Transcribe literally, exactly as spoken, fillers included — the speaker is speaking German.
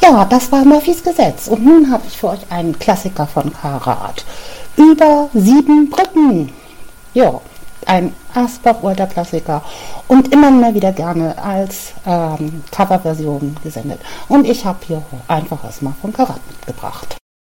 Ja, das war Murphys Gesetz. Und nun habe ich für euch einen Klassiker von Karat. Über sieben Brücken. Ja, ein Asbach uralter Klassiker und immer mal wieder gerne als ähm, Coverversion gesendet. Und ich habe hier einfach erstmal von Karat mitgebracht.